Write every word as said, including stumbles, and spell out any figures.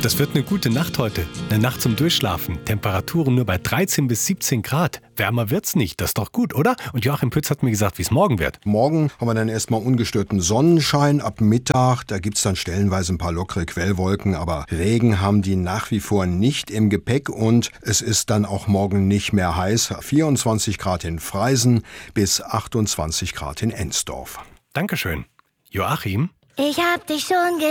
Das wird eine gute Nacht heute. Eine Nacht zum Durchschlafen. Temperaturen nur bei dreizehn bis siebzehn Grad. Wärmer wird's nicht. Das ist doch gut, oder? Und Joachim Pütz hat mir gesagt, wie es morgen wird. Morgen haben wir dann erstmal ungestörten Sonnenschein ab Mittag. Da gibt's dann stellenweise ein paar lockere Quellwolken, aber Regen haben die nach wie vor nicht im Gepäck. Und es ist dann auch morgen nicht mehr heiß. vierundzwanzig Grad in Freisen bis achtundzwanzig Grad in Ensdorf. Dankeschön. Joachim? Ich hab dich schon geliebt.